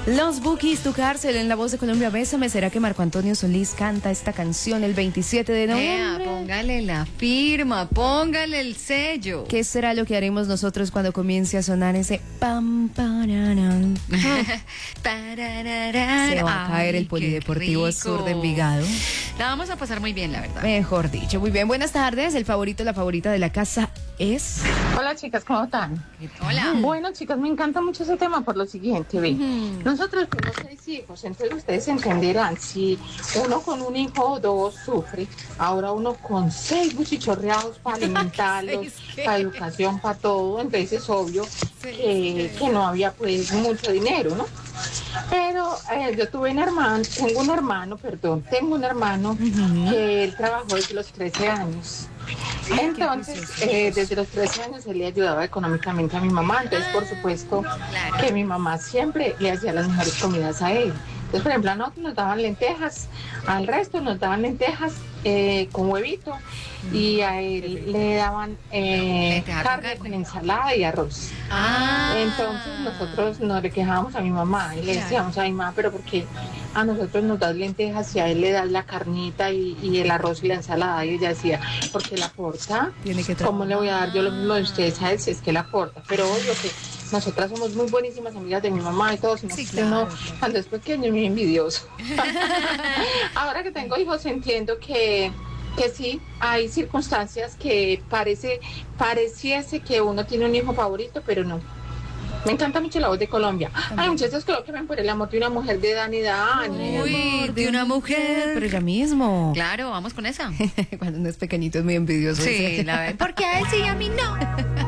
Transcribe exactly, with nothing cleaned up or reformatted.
Los Bukis, Tu Cárcel, en la voz de Colombia, Bésame. ¿Será que Marco Antonio Solís canta esta canción el veintisiete de noviembre? Ea, póngale la firma, póngale el sello. ¿Qué será lo que haremos nosotros cuando comience a sonar ese pam, pararan? Se va a caer el Polideportivo Sur de Envigado. La vamos a pasar muy bien, la verdad. Mejor dicho, muy bien. Buenas tardes. El favorito, la favorita de la casa es... Hola, chicas, ¿cómo están? Hola. Bueno, chicas, me encanta mucho ese tema por lo siguiente, ve. Mm. Nosotros tenemos seis hijos, entonces ustedes entenderán, si uno con un hijo o dos sufre, ahora uno con seis buchichorreados para alimentarlos, para educación, para todo, entonces es obvio que, que no había pues mucho dinero, ¿no? Pero eh, yo tuve un hermano, tengo un hermano, perdón, tengo un hermano uh-huh. que él trabajó desde los trece años. Entonces, eh, desde los trece años él le ayudaba económicamente a mi mamá, entonces por supuesto que mi mamá siempre le hacía las mejores comidas a él. Entonces, por ejemplo, a nosotros nos daban lentejas, al resto nos daban lentejas eh, con huevito y a él le daban eh, carne con ensalada y arroz. Ah. Entonces nosotros nos le quejábamos a mi mamá y le decíamos a mi mamá, pero ¿por qué a nosotros nos das lentejas y a él le das la carnita y, y el arroz y la ensalada? Y ella decía, porque la aporta. ¿Cómo le voy a dar yo lo mismo de ustedes a él si es que la aporta? Pero obvio que nosotras somos muy buenísimas amigas de mi mamá y todo, sino sí, que claro, uno claro. cuando es pequeño es muy envidioso. Ahora que tengo hijos entiendo que, que sí, hay circunstancias que parece, pareciese que uno tiene un hijo favorito, pero no. Me encanta mucho la voz de Colombia. También. Ay, muchachos, colóquenme por el amor de una mujer de Dani Dani. Uy, de una mujer. Pero ya mismo. Claro, vamos con esa. Cuando uno es pequeñito es muy envidioso. Sí, la verdad. Porque a él sí y a mí no.